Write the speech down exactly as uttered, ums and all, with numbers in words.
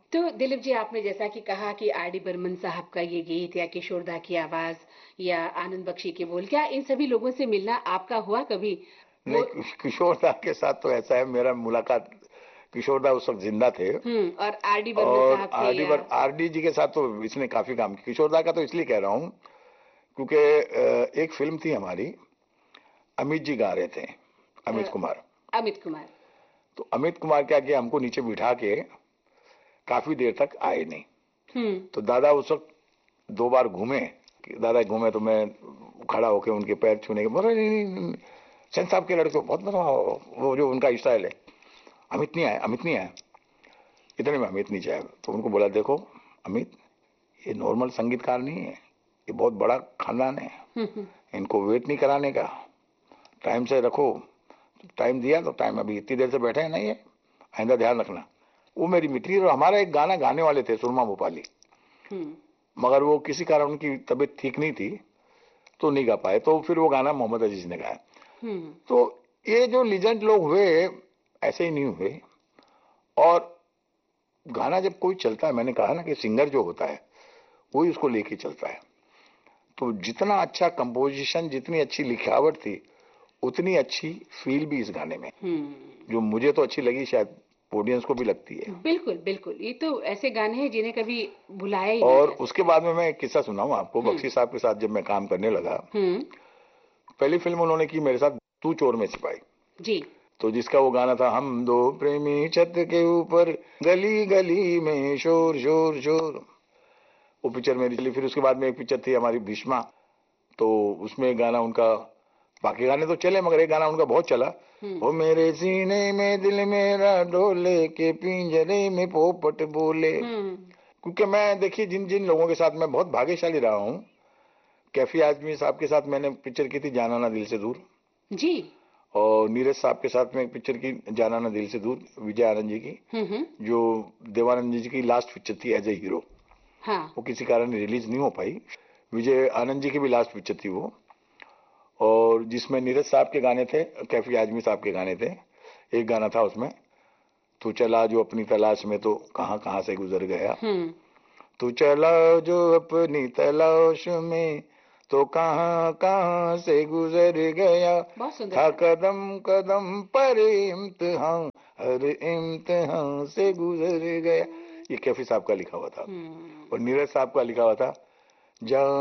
तो दिलीप जी, आपने जैसा कि कहा कि आर डी बर्मन साहब का ये गीत या किशोर दा की आवाज या आनंद बख्शी के बोल, क्या इन सभी लोगों से मिलना आपका हुआ कभी? नहीं, वो किशोर दा के साथ तो ऐसा है, मेरा मुलाकात किशोर दा उस वक्त जिंदा थे। हम्म और आर डी बर्मन और साहब से आरडी या? आरडी जी के साथ तो इसने काफी काम किया। किशोर दा का तो इसलिए कह रहा हूँ क्योंकि एक फिल्म थी हमारी, अमित जी गा रहे थे, अमित अ, कुमार। अमित कुमार। तो अमित कुमार क्या किया, हमको नीचे बिठा के काफी देर तक आए नहीं। हम्म तो दादा उस वक्त दो बार घूमे। दादा घूमे तो मैं खड़ा होके उनके पैर छूने के बोले, नहीं नहीं नहीं, सेन साहब के लड़के बहुत बड़ा, वो जो उनका स्टाइल है, अमित नहीं आया, अमित नहीं आया। इतने में अमित नीचे आया तो उनको बोला, देखो अमित, ये नॉर्मल संगीतकार नहीं है, ये बहुत बड़ा खानदान है, हम्म इनको वेट नहीं कराने का, टाइम से रखो। टाइम दिया तो टाइम, अभी इतनी देर से बैठे हैं, नहीं है, आइंदा ध्यान रखना। वो मेरी मिट्टी। और हमारा एक गाना गाने वाले थे, सुरमा भोपाली, हम्म मगर वो किसी कारण उनकी तबीयत ठीक नहीं थी तो नहीं गा पाए। तो फिर वो गाना मोहम्मद अजीज ने गाया। हम्म तो ये जो लीजेंड लोग हुए, ऐसे ही नहीं हुए। और गाना जब कोई चलता है, मैंने कहा ना कि सिंगर जो होता है वही उसको लेके चलता है। तो जितना अच्छा कंपोजिशन, जितनी अच्छी लिखावट थी, उतनी अच्छी फील भी इस गाने में, हम्म जो मुझे तो अच्छी लगी, शायद ऑडियंस को भी लगती है। बिल्कुल बिल्कुल, ये तो ऐसे गाने हैं जिन्हें कभी भुलाया ही नहीं और जा उसके सकता। बाद में मैं एक किस्सा सुनाऊं आपको। हम्म बख्शी साहब के साथ जब मैं काम करने लगा, हम्म पहली फिल्म उन्होंने की मेरे साथ, तू चोर में सिपाही। जी। तो जिसका वो गाना था, हम दो प्रेमी छत के ऊपर, गली गली में शोर शोर शोर, वो पिक्चर मेरी चली। फिर उसके बाद में एक पिक्चर थी हमारी, भीष्मा। तो उसमें एक गाना उनका, बाकी गाने तो चले मगर एक गाना उनका बहुत चला, हम्म वो मेरे सीने में दिल मेरा डोले के पिंजरे में पोपट बोले। हम्म क्योंकि मैं, देखिए, जिन जिन लोगों के साथ मैं बहुत भाग्यशाली रहा हूँ। कैफी आजमी साहब के साथ मैंने पिक्चर की थी, जाना ना दिल से दूर। जी। और नीरज साहब के साथ में एक पिक्चर की, जाना ना दिल से दूर, विजय आनंद जी की, हम्म हम्म जो देवानंद जी की लास्ट पिक्चर थी एज ए हीरो। हाँ। वो किसी कारण रिलीज नहीं हो पाई। विजय आनंद जी की भी लास्ट पिक्चर थी वो, और जिसमें नीरज साहब के गाने थे, कैफी आजमी साहब के गाने थे। एक गाना था उसमें, तू चला जो अपनी तलाश में तो कहां कहां से गुजर गया। हम्म तू चला जो अपनी तलाश में तो कहां कहां से गुजर गया। बहुत सुंदर था गाना। कदम कदम पर इम्तिहान, हर इम्तिहान से गुजर गया। ये कैफी साहब का लिखा हुआ था। हम्म और नीरज साहब का लिखा हुआ था, जा